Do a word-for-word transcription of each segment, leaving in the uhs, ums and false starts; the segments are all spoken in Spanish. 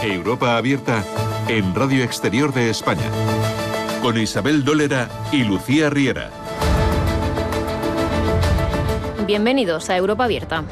Europa Abierta en Radio Exterior de España, con Isabel Dólera y Lucía Riera. Bienvenidos a Europa Abierta.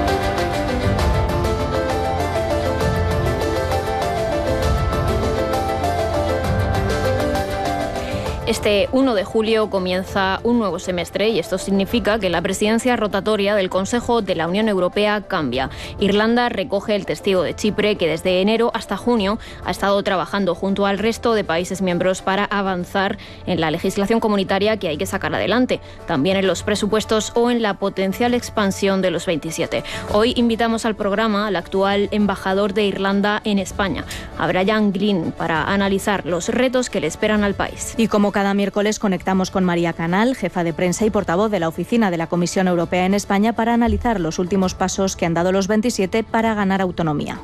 Este uno de julio comienza un nuevo semestre y esto significa que la presidencia rotatoria del Consejo de la Unión Europea cambia. Irlanda recoge el testigo de Chipre, que desde enero hasta junio ha estado trabajando junto al resto de países miembros para avanzar en la legislación comunitaria que hay que sacar adelante, también en los presupuestos o en la potencial expansión de los veintisiete. Hoy invitamos al programa al actual embajador de Irlanda en España, a Brian Greene, para analizar los retos que le esperan al país. Y como cada miércoles conectamos con María Canal, jefa de prensa y portavoz de la Oficina de la Comisión Europea en España, para analizar los últimos pasos que han dado los veintisiete para ganar autonomía.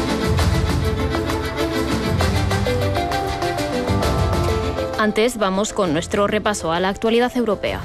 Antes vamos con nuestro repaso a la actualidad europea.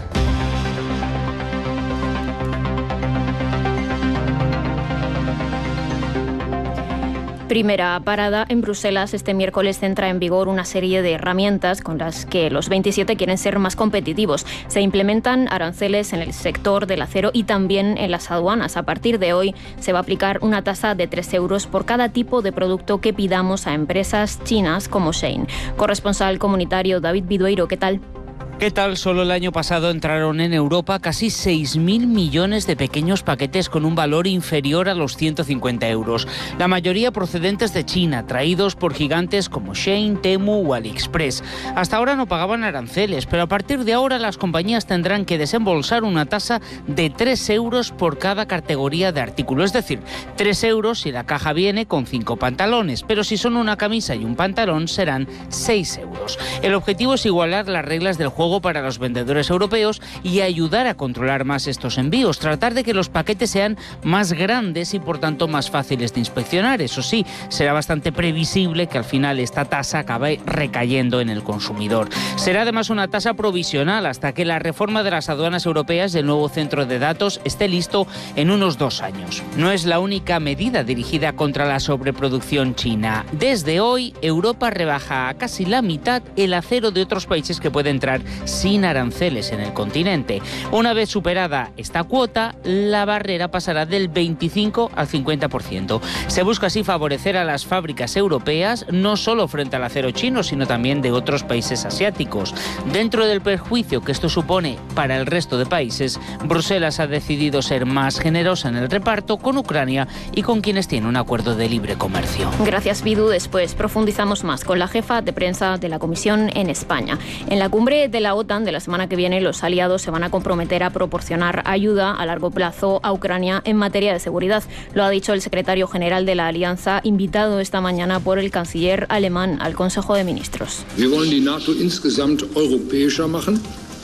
Primera parada en Bruselas. Este miércoles entra en vigor una serie de herramientas con las que los veintisiete quieren ser más competitivos. Se implementan aranceles en el sector del acero y también en las aduanas. A partir de hoy se va a aplicar una tasa de tres euros por cada tipo de producto que pidamos a empresas chinas como Shein. Corresponsal comunitario David Bidueiro, ¿qué tal? ¿Qué tal? Solo el año pasado entraron en Europa casi seis mil millones de pequeños paquetes con un valor inferior a los ciento cincuenta euros. La mayoría procedentes de China, traídos por gigantes como Shein, Temu o AliExpress. Hasta ahora no pagaban aranceles, pero a partir de ahora las compañías tendrán que desembolsar una tasa de tres euros por cada categoría de artículo. Es decir, tres euros si la caja viene con cinco pantalones, pero si son una camisa y un pantalón serán seis euros. El objetivo es igualar las reglas del juego para los vendedores europeos y ayudar a controlar más estos envíos, tratar de que los paquetes sean más grandes y por tanto más fáciles de inspeccionar. Eso sí, será bastante previsible que al final esta tasa acabe recayendo en el consumidor. Será además una tasa provisional hasta que la reforma de las aduanas europeas y el nuevo centro de datos esté listo en unos dos años. No es la única medida dirigida contra la sobreproducción china. Desde hoy, Europa rebaja a casi la mitad el acero de otros países que puede entrar sin aranceles en el continente. Una vez superada esta cuota, la barrera pasará del veinticinco al cincuenta por ciento. Se busca así favorecer a las fábricas europeas, no solo frente al acero chino, sino también de otros países asiáticos. Dentro del perjuicio que esto supone para el resto de países, Bruselas ha decidido ser más generosa en el reparto con Ucrania y con quienes tiene un acuerdo de libre comercio. Gracias, Bidu. Después profundizamos más con la jefa de prensa de la Comisión en España. En la cumbre de la OTAN de la semana que viene, los aliados se van a comprometer a proporcionar ayuda a largo plazo a Ucrania en materia de seguridad. Lo ha dicho el secretario general de la Alianza, invitado esta mañana por el canciller alemán al Consejo de Ministros. Wir wollen die NATO insgesamt europäischer machen.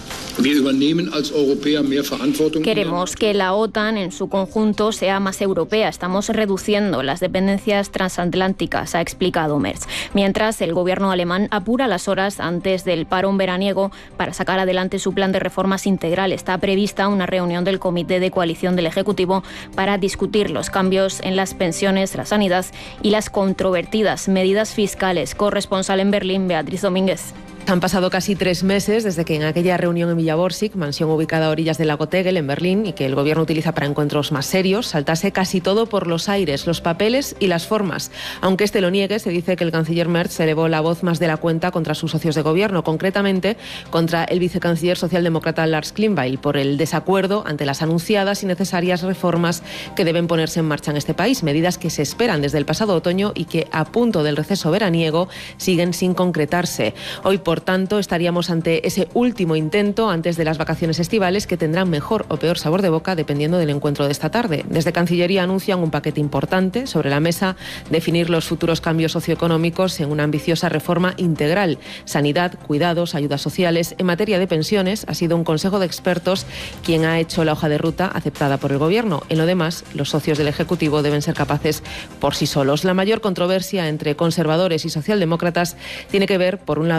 Queremos que la OTAN en su conjunto sea más europea. Estamos reduciendo las dependencias transatlánticas, ha explicado Merz. Mientras, el gobierno alemán apura las horas antes del parón veraniego para sacar adelante su plan de reformas integral. Está prevista una reunión del Comité de Coalición del Ejecutivo para discutir los cambios en las pensiones, la sanidad y las controvertidas medidas fiscales. Corresponsal en Berlín, Beatriz Domínguez. Han pasado casi tres meses desde que en aquella reunión en Villa Borsig, mansión ubicada a orillas del lago Tegel, en Berlín, y que el gobierno utiliza para encuentros más serios, saltase casi todo por los aires, los papeles y las formas. Aunque este lo niegue, se dice que el canciller Merz elevó la voz más de la cuenta contra sus socios de gobierno, concretamente contra el vicecanciller socialdemócrata Lars Klingbeil, por el desacuerdo ante las anunciadas y necesarias reformas que deben ponerse en marcha en este país, medidas que se esperan desde el pasado otoño y que, a punto del receso veraniego, siguen sin concretarse. Hoy, por tanto, estaríamos ante ese último intento antes de las vacaciones estivales que tendrán mejor o peor sabor de boca dependiendo del encuentro de esta tarde. Desde Cancillería anuncian un paquete importante sobre la mesa, definir los futuros cambios socioeconómicos en una ambiciosa reforma integral. Sanidad, cuidados, ayudas sociales. En materia de pensiones, ha sido un consejo de expertos quien ha hecho la hoja de ruta aceptada por el Gobierno. En lo demás, los socios del Ejecutivo deben ser capaces por sí solos. La mayor controversia entre conservadores y socialdemócratas tiene que ver, por un lado, con las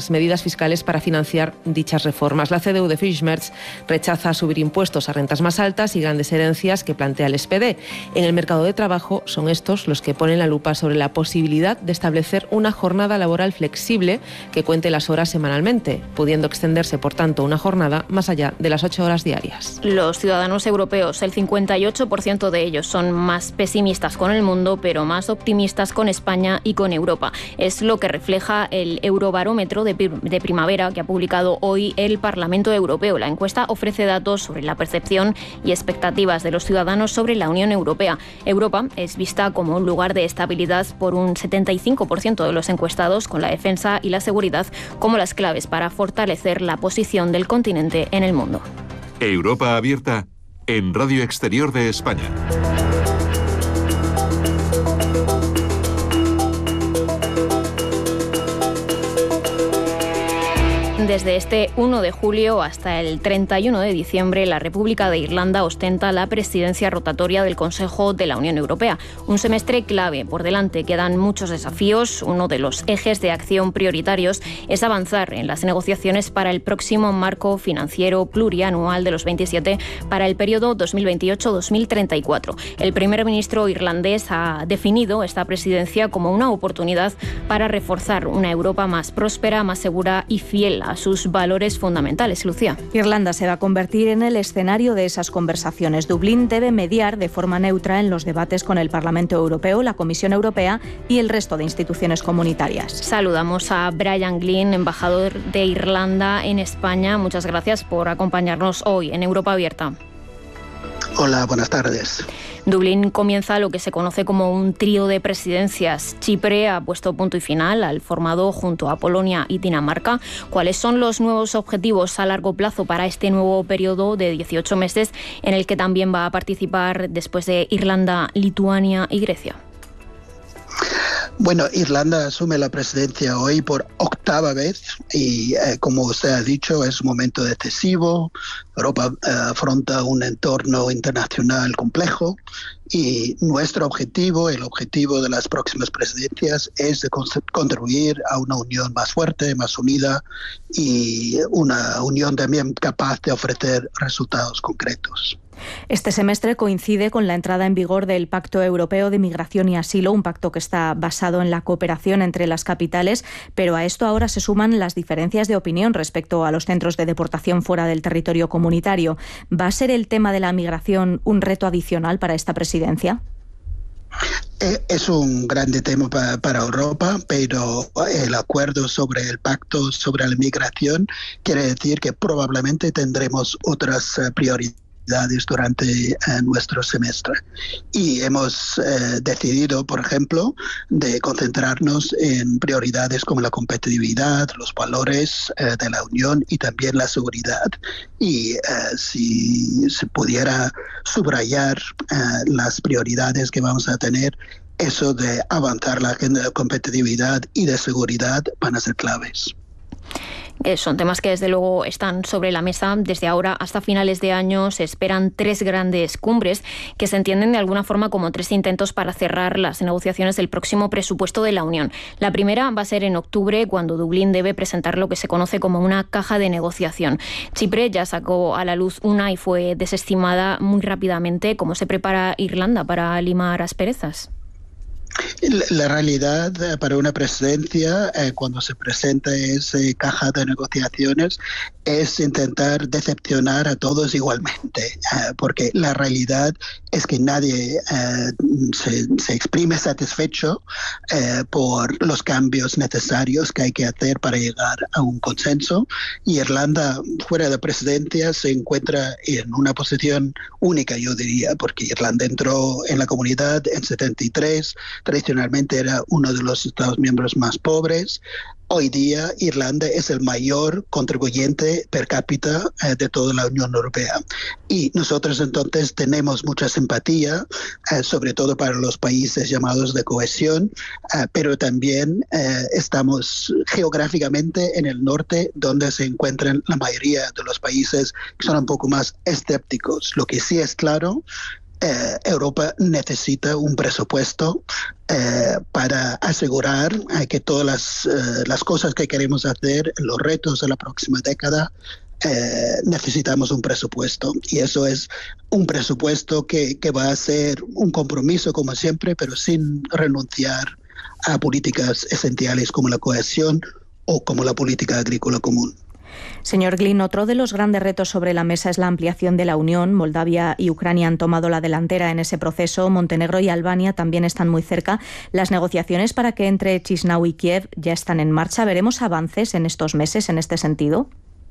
las medidas fiscales para financiar dichas reformas. La C D U de Friedrich Merz rechaza subir impuestos a rentas más altas y grandes herencias que plantea el S P D. En el mercado de trabajo son estos los que ponen la lupa sobre la posibilidad de establecer una jornada laboral flexible que cuente las horas semanalmente, pudiendo extenderse, por tanto, una jornada más allá de las ocho horas diarias. Los ciudadanos europeos, el cincuenta y ocho por ciento de ellos son más pesimistas con el mundo, pero más optimistas con España y con Europa. Es lo que refleja el Eurobarómetro de, de primavera que ha publicado hoy el Parlamento Europeo. La encuesta ofrece datos sobre la percepción y expectativas de los ciudadanos sobre la Unión Europea. Europa es vista como un lugar de estabilidad por un setenta y cinco por ciento de los encuestados, con la defensa y la seguridad como las claves para fortalecer la posición del continente en el mundo. Europa Abierta en Radio Exterior de España. Desde este uno de julio hasta el treinta y uno de diciembre, la República de Irlanda ostenta la presidencia rotatoria del Consejo de la Unión Europea. Un semestre clave. Por delante quedan muchos desafíos. Uno de los ejes de acción prioritarios es avanzar en las negociaciones para el próximo marco financiero plurianual de los veintisiete para el periodo dos mil veintiocho a dos mil treinta y cuatro. El primer ministro irlandés ha definido esta presidencia como una oportunidad para reforzar una Europa más próspera, más segura y fiel a sus valores fundamentales. Lucía. Irlanda se va a convertir en el escenario de esas conversaciones. Dublín debe mediar de forma neutra en los debates con el Parlamento Europeo, la Comisión Europea y el resto de instituciones comunitarias. Saludamos a Brian Glynn, embajador de Irlanda en España. Muchas gracias por acompañarnos hoy en Europa Abierta. Hola, buenas tardes. Dublín comienza lo que se conoce como un trío de presidencias. Chipre ha puesto punto y final al formado junto a Polonia y Dinamarca. ¿Cuáles son los nuevos objetivos a largo plazo para este nuevo periodo de dieciocho meses en el que también va a participar después de Irlanda, Lituania y Grecia? Bueno, Irlanda asume la presidencia hoy por octava vez y, eh, como usted ha dicho, es un momento decisivo. Europa eh, afronta un entorno internacional complejo y nuestro objetivo, el objetivo de las próximas presidencias, es de contribuir a una unión más fuerte, más unida y una unión también capaz de ofrecer resultados concretos. Este semestre coincide con la entrada en vigor del Pacto Europeo de Migración y Asilo, un pacto que está basado en la cooperación entre las capitales, pero a esto ahora se suman las diferencias de opinión respecto a los centros de deportación fuera del territorio comunitario. ¿Va a ser el tema de la migración un reto adicional para esta presidencia? Es un grande tema para, para Europa, pero el acuerdo sobre el pacto sobre la migración quiere decir que probablemente tendremos otras prioridades durante eh, nuestro semestre. Y hemos eh, decidido, por ejemplo, de concentrarnos en prioridades como la competitividad, los valores eh, de la Unión y también la seguridad. Y eh, si se pudiera subrayar eh, las prioridades que vamos a tener, eso de avanzar la agenda de competitividad y de seguridad van a ser claves. Son temas que desde luego están sobre la mesa. Desde ahora hasta finales de año se esperan tres grandes cumbres que se entienden de alguna forma como tres intentos para cerrar las negociaciones del próximo presupuesto de la Unión. La primera va a ser en octubre, cuando Dublín debe presentar lo que se conoce como una caja de negociación. Chipre ya sacó a la luz una y fue desestimada muy rápidamente. ¿Cómo se prepara Irlanda para limar asperezas? La realidad para una presidencia, eh, cuando se presenta esa caja de negociaciones, es intentar decepcionar a todos igualmente, eh, porque la realidad es que nadie eh, se, se exprime satisfecho eh, por los cambios necesarios que hay que hacer para llegar a un consenso. Y Irlanda, fuera de presidencia, se encuentra en una posición única, yo diría, porque Irlanda entró en la comunidad en setenta y tres, tradicionalmente era uno de los Estados miembros más pobres. Hoy día Irlanda es el mayor contribuyente per cápita eh, de toda la Unión Europea. Y nosotros entonces tenemos mucha simpatía, eh, sobre todo para los países llamados de cohesión, eh, pero también eh, estamos geográficamente en el norte, donde se encuentran la mayoría de los países que son un poco más escépticos. Lo que sí es claro eh, Europa necesita un presupuesto eh, para asegurar eh, que todas las, eh, las cosas que queremos hacer, los retos de la próxima década, Eh, necesitamos un presupuesto, y eso es un presupuesto que, que va a ser un compromiso como siempre, pero sin renunciar a políticas esenciales como la cohesión o como la política agrícola común. Señor Glynn, otro de los grandes retos sobre la mesa es la ampliación de la Unión. Moldavia y Ucrania han tomado la delantera en ese proceso. Montenegro y Albania también están muy cerca. Las negociaciones para que entre Chisinau y Kiev ya están en marcha. ¿Veremos avances en estos meses en este sentido?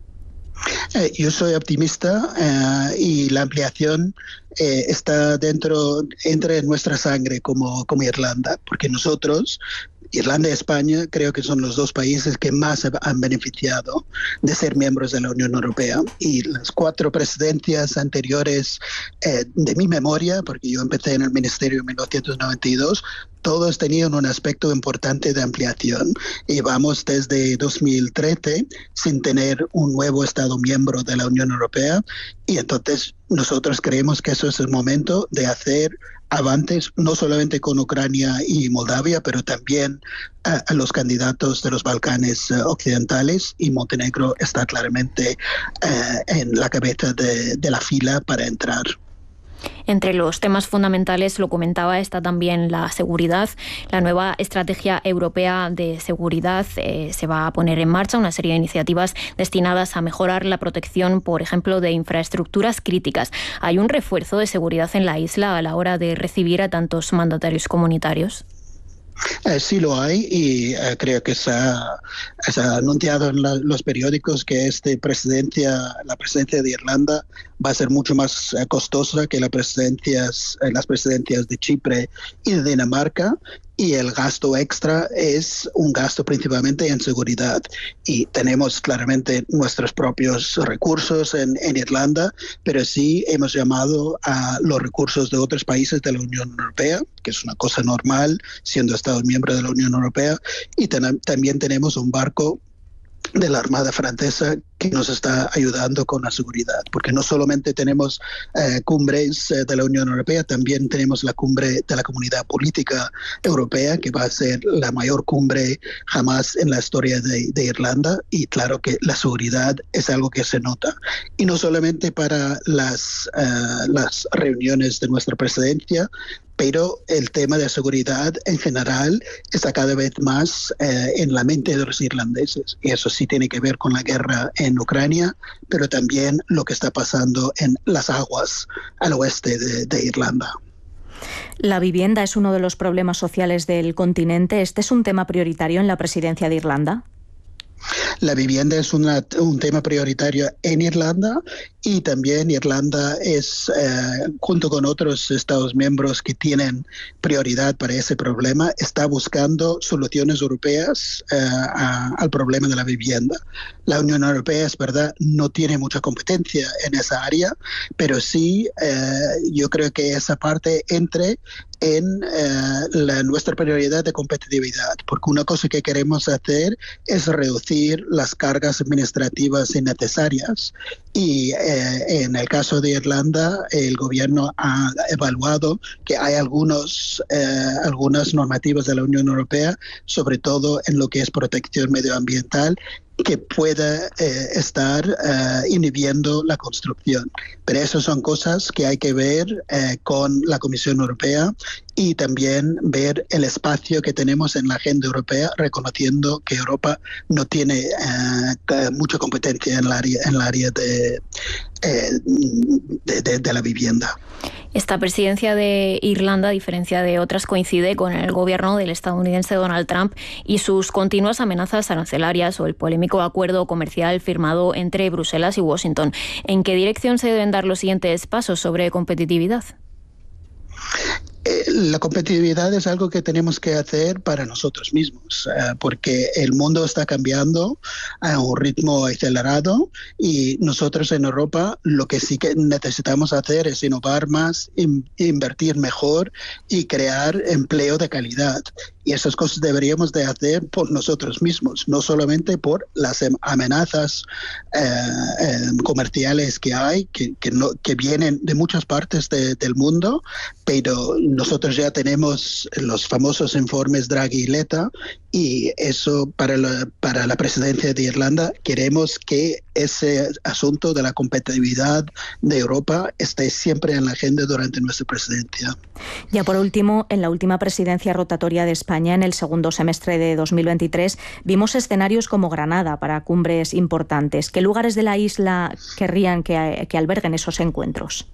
Eh, yo soy optimista eh, y la ampliación eh, está dentro, entre nuestra sangre como, como Irlanda, porque nosotros, Irlanda y España, creo que son los dos países que más han beneficiado de ser miembros de la Unión Europea. Y las cuatro presidencias anteriores eh, de mi memoria, porque yo empecé en el ministerio en mil novecientos noventa y dos, todos tenían un aspecto importante de ampliación. Y vamos desde dos mil trece sin tener un nuevo Estado miembro de la Unión Europea. Y entonces nosotros creemos que eso es el momento de hacer avances, no solamente con Ucrania y Moldavia, pero también a, a los candidatos de los Balcanes uh, occidentales, y Montenegro está claramente uh, en la cabeza de, de la fila para entrar. Entre los temas fundamentales, lo comentaba, está también la seguridad. La nueva estrategia europea de seguridad eh, se va a poner en marcha, una serie de iniciativas destinadas a mejorar la protección, por ejemplo, de infraestructuras críticas. ¿Hay un refuerzo de seguridad en la isla a la hora de recibir a tantos mandatarios comunitarios? Eh, sí lo hay, y eh, creo que se ha, se ha anunciado en la, los periódicos que este presidencia, la presidencia de Irlanda va a ser mucho más eh, costosa que las presidencias, eh, las presidencias de Chipre y de Dinamarca. Y el gasto extra es un gasto principalmente en seguridad. Y tenemos claramente nuestros propios recursos en, en Irlanda, pero sí hemos llamado a los recursos de otros países de la Unión Europea, que es una cosa normal siendo Estado miembro de la Unión Europea. Y ten- también tenemos un barco de la Armada Francesa que nos está ayudando con la seguridad, porque no solamente tenemos eh, cumbres eh, de la Unión Europea, también tenemos la cumbre de la Comunidad Política Europea, que va a ser la mayor cumbre jamás en la historia de, de Irlanda, y claro que la seguridad es algo que se nota, y no solamente para las, uh, las reuniones de nuestra presidencia, pero el tema de seguridad en general está cada vez más eh, en la mente de los irlandeses. Y eso sí tiene que ver con la guerra en Ucrania, pero también lo que está pasando en las aguas al oeste de, de Irlanda. La vivienda es uno de los problemas sociales del continente. ¿Este es un tema prioritario en la presidencia de Irlanda? La vivienda es una, un tema prioritario en Irlanda, y también Irlanda es, eh, junto con otros Estados miembros que tienen prioridad para ese problema, está buscando soluciones europeas eh, a, al problema de la vivienda. La Unión Europea, es verdad, no tiene mucha competencia en esa área, pero sí eh, yo creo que esa parte entre en eh, la, nuestra prioridad de competitividad, porque una cosa que queremos hacer es reducir las cargas administrativas innecesarias, y eh, en el caso de Irlanda el gobierno ha evaluado que hay algunos, eh, algunas normativas de la Unión Europea, sobre todo en lo que es protección medioambiental, que pueda eh, estar eh, inhibiendo la construcción. Pero esas son cosas que hay que ver eh, con la Comisión Europea, y también ver el espacio que tenemos en la agenda europea, reconociendo que Europa no tiene eh, mucha competencia en el área, en el área de, eh, de, de, de la vivienda. Esta presidencia de Irlanda, a diferencia de otras, coincide con el gobierno del estadounidense Donald Trump y sus continuas amenazas arancelarias o el polémico acuerdo comercial firmado entre Bruselas y Washington. ¿En qué dirección se deben dar los siguientes pasos sobre competitividad? Eh, la competitividad es algo que tenemos que hacer para nosotros mismos, eh, porque el mundo está cambiando a un ritmo acelerado y nosotros en Europa lo que sí que necesitamos hacer es innovar más, in, invertir mejor y crear empleo de calidad. Y esas cosas deberíamos de hacer por nosotros mismos, no solamente por las amenazas eh, eh, comerciales que hay, que, que, no, que vienen de muchas partes de, del mundo, pero nosotros ya tenemos los famosos informes Draghi y Letta, y eso para la, para la presidencia de Irlanda queremos que ese asunto de la competitividad de Europa esté siempre en la agenda durante nuestra presidencia. Ya por último, en la última presidencia rotatoria de España, en el segundo semestre de dos mil veintitrés, vimos escenarios como Granada para cumbres importantes. ¿Qué lugares de la isla querrían que, que alberguen esos encuentros?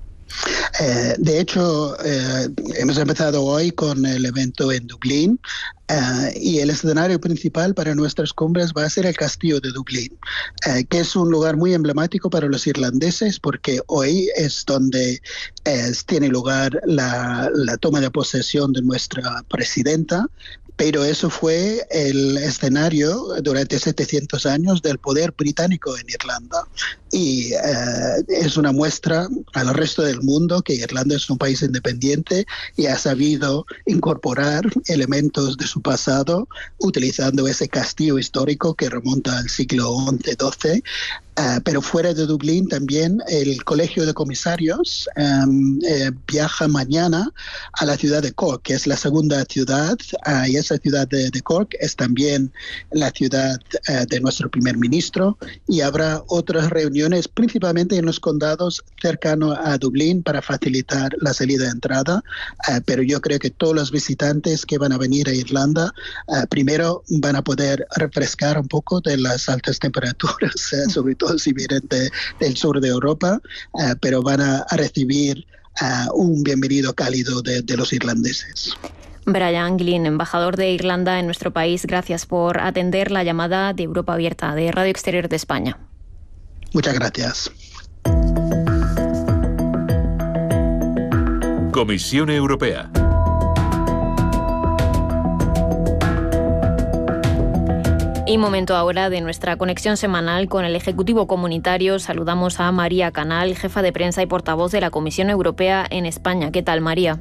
Eh, de hecho, eh, hemos empezado hoy con el evento en Dublín. Uh, y el escenario principal para nuestras cumbres va a ser el Castillo de Dublín, uh, que es un lugar muy emblemático para los irlandeses porque hoy es donde eh, tiene lugar la, la toma de posesión de nuestra presidenta, pero eso fue el escenario durante setecientos años del poder británico en Irlanda. Y uh, es una muestra al resto del mundo que Irlanda es un país independiente y ha sabido incorporar elementos de su pasado utilizando ese castillo histórico que remonta al siglo once doce. Uh, pero fuera de Dublín también el Colegio de Comisarios um, eh, viaja mañana a la ciudad de Cork, que es la segunda ciudad, uh, y esa ciudad de, de Cork es también la ciudad uh, de nuestro primer ministro, y habrá otras reuniones principalmente en los condados cercanos a Dublín para facilitar la salida y entrada, uh, pero yo creo que todos los visitantes que van a venir a Irlanda uh, primero van a poder refrescar un poco de las altas temperaturas, uh, sobre todo si vienen de, del sur de Europa, uh, pero van a, a recibir uh, un bienvenido cálido de, de los irlandeses. Brian Glynn, embajador de Irlanda en nuestro país, gracias por atender la llamada de Europa Abierta de Radio Exterior de España. Muchas gracias. Comisión Europea. Y momento ahora de nuestra conexión semanal con el Ejecutivo Comunitario. Saludamos a María Canal, jefa de prensa y portavoz de la Comisión Europea en España. ¿Qué tal, María?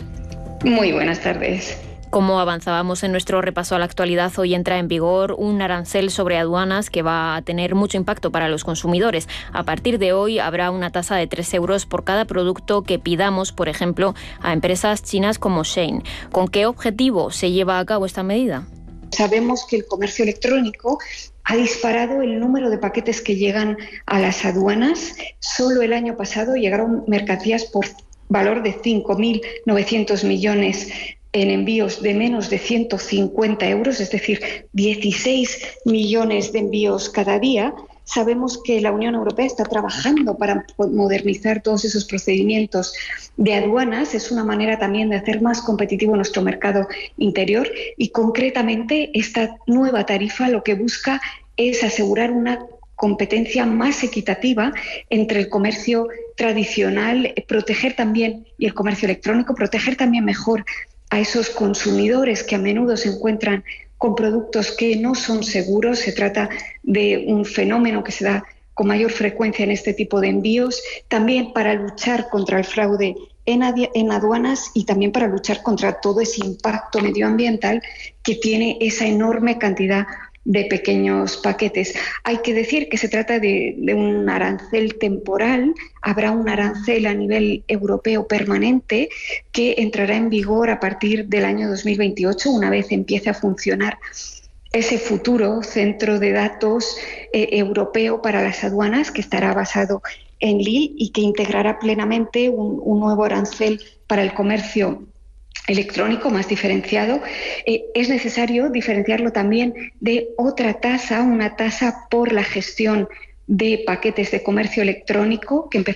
Muy buenas tardes. Como avanzábamos en nuestro repaso a la actualidad, hoy entra en vigor un arancel sobre aduanas que va a tener mucho impacto para los consumidores. A partir de hoy habrá una tasa de tres euros por cada producto que pidamos, por ejemplo, a empresas chinas como Shein. ¿Con qué objetivo se lleva a cabo esta medida? Sabemos que el comercio electrónico ha disparado el número de paquetes que llegan a las aduanas. Solo el año pasado llegaron mercancías por valor de cinco mil novecientos millones en envíos de menos de ciento cincuenta euros, es decir, dieciséis millones de envíos cada día. Sabemos que la Unión Europea está trabajando para modernizar todos esos procedimientos de aduanas. Es una manera también de hacer más competitivo nuestro mercado interior y concretamente esta nueva tarifa lo que busca es asegurar una competencia más equitativa entre el comercio tradicional, proteger también, y el comercio electrónico, proteger también mejor a esos consumidores que a menudo se encuentran con productos que no son seguros. Se trata de un fenómeno que se da con mayor frecuencia en este tipo de envíos, también para luchar contra el fraude en aduanas y también para luchar contra todo ese impacto medioambiental que tiene esa enorme cantidad de pequeños paquetes. Hay que decir que se trata de, de un arancel temporal. Habrá un arancel a nivel europeo permanente que entrará en vigor a partir del año dos mil veintiocho, una vez empiece a funcionar ese futuro centro de datos eh, europeo para las aduanas, que estará basado en Lille y que integrará plenamente un, un nuevo arancel para el comercio electrónico más diferenciado. Eh, es necesario diferenciarlo también de otra tasa, una tasa por la gestión de paquetes de comercio electrónico que empezó